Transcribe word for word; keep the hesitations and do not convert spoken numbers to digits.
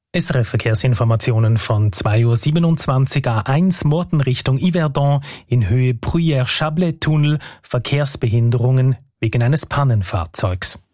S R F-Verkehrsinformationen von zwei Uhr siebenundzwanzig A eins Murten Richtung Yverdon in Höhe Bruyère-Chablais-Tunnel, Verkehrsbehinderungen wegen eines Pannenfahrzeugs.